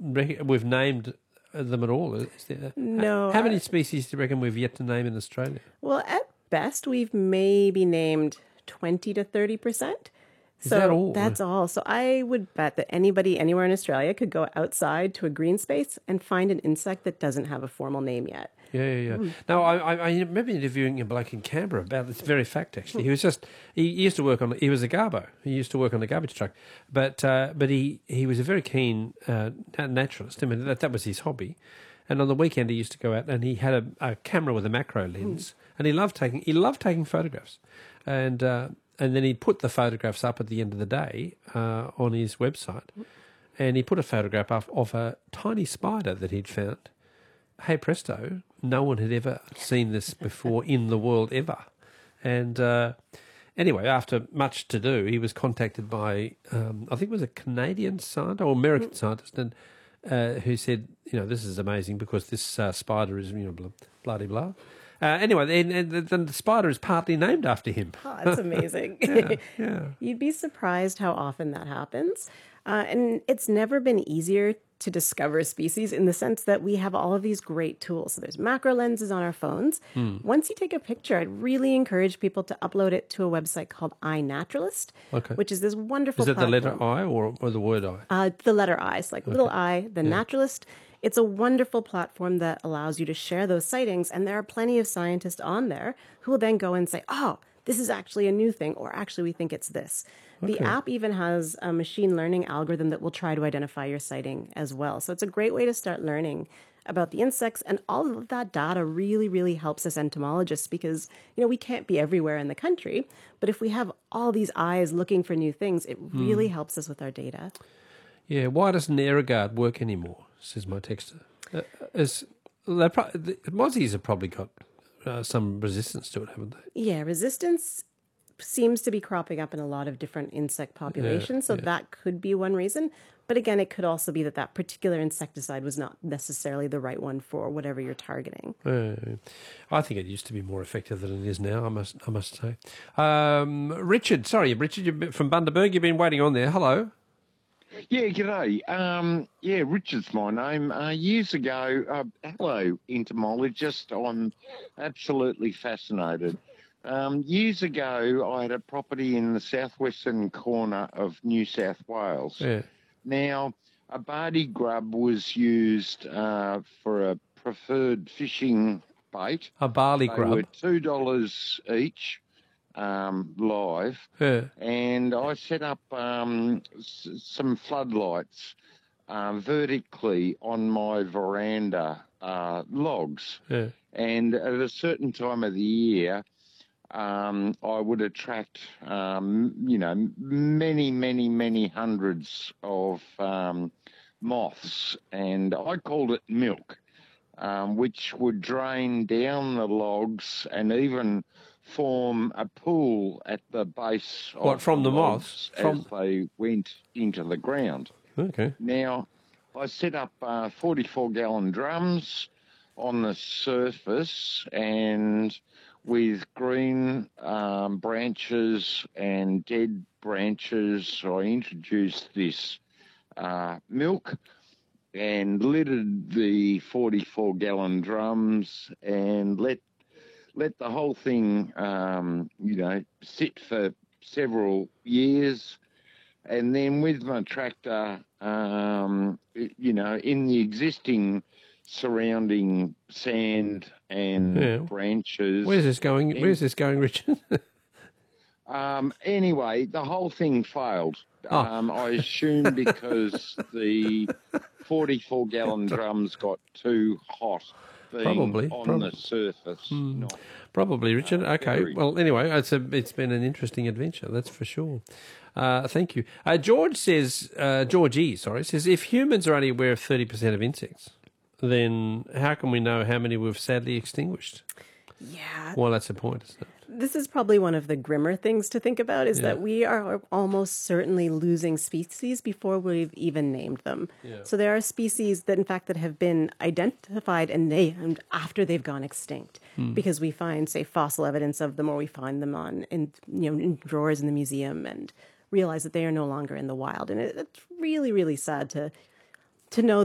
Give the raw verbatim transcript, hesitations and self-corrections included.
rec- we've named them at all. Is there? No. How many uh, species do you reckon we've yet to name in Australia? Well, at best, we've maybe named twenty to thirty percent. Is So that all? that's all. So I would bet that anybody anywhere in Australia could go outside to a green space and find an insect that doesn't have a formal name yet. Yeah, yeah, yeah. No, I, I, I remember interviewing a bloke in Canberra about this very fact. Actually, he was just he used to work on. He was a garbo. He used to work on a garbage truck, but uh, but he, he was a very keen uh, naturalist. I mean, that that was his hobby. And on the weekend, he used to go out and he had a, a camera with a macro lens, and he loved taking he loved taking photographs, and uh, and then he'd put the photographs up at the end of the day uh, on his website, and he put a photograph up of a tiny spider that he'd found. Hey presto, no one had ever seen this before in the world ever. And uh, anyway, after much to do, he was contacted by, um, I think it was a Canadian scientist or American scientist, and uh, who said, you know, this is amazing because this uh, spider is, you know, blah, blah, blah, blah. Uh, anyway, and, and the, the spider is partly named after him. Oh, that's amazing. Yeah, yeah. You'd be surprised how often that happens. Uh, and it's never been easier to discover a species in the sense that we have all of these great tools. So there's macro lenses on our phones. Hmm. Once you take a picture, I'd really encourage people to upload it to a website called iNaturalist, Okay. which is this wonderful Is it the letter platform. I or, or the word I? Uh, the letter I, so like little I, the naturalist. It's a wonderful platform that allows you to share those sightings, and there are plenty of scientists on there who will then go and say, oh, this is actually a new thing, or actually we think it's this. The Okay. app even has a machine learning algorithm that will try to identify your sighting as well. So it's a great way to start learning about the insects, and all of that data really, really helps us entomologists because, you know, we can't be everywhere in the country, but if we have all these eyes looking for new things, it really helps us with our data. Yeah, why doesn't AeroGuard work anymore, says my texter. Uh, is, they pro- the Mozzies have probably got uh, some resistance to it, haven't they? Yeah, resistance seems to be cropping up in a lot of different insect populations, so that could be one reason. But again, it could also be that that particular insecticide was not necessarily the right one for whatever you're targeting. Uh, I think it used to be more effective than it is now, I must I must say. Um, Richard, sorry, Richard you've been, from Bundaberg, you've been waiting on there. Hello. Yeah, g'day. Um, yeah, Richard's my name. Uh, years ago, uh, hello, entomologist. I'm absolutely fascinated. Um, years ago, I had a property in the southwestern corner of New South Wales. Yeah. Now, a bardy grub was used uh, for a preferred fishing bait. A barley They grub. were two dollars each, um, live. Yeah. And I set up um, s- some floodlights uh, vertically on my veranda uh, logs. Yeah. And at a certain time of the year, um, I would attract, um, you know, many, many, many hundreds of um, moths. And I called it milk, um, which would drain down the logs and even form a pool at the base of What, from the logs moths? From- as they went into the ground. Okay. Now, I set up uh, forty-four gallon drums on the surface, and with green um, branches and dead branches, I introduced this uh, milk and lidded the forty-four gallon drums and let let the whole thing, um, you know, sit for several years. And then with my tractor, um, you know, in the existing surrounding sand and Yeah. branches. Where's this going? Where's this going, Richard? Um, anyway, the whole thing failed. Oh. Um, I assume because the forty-four gallon drums got too hot being Probably, on prob- the surface. Not, Probably, Richard. Uh, Okay. very. Well, anyway, it's a, it's been an interesting adventure, that's for sure. Uh, thank you. Uh, George says, uh, George E, sorry, says, if humans are only aware of thirty percent of insects, then how can we know how many we've sadly extinguished? Yeah, Well, that's the point, isn't it? this is probably one of the grimmer things to think about is Yeah. that we are almost certainly losing species before we've even named them. Yeah. So there are species that in fact that have been identified and named after they've gone extinct because we find, say, fossil evidence of them, or we find them on in you know in drawers in the museum and realize that they are no longer in the wild. And it, it's really, really sad to to know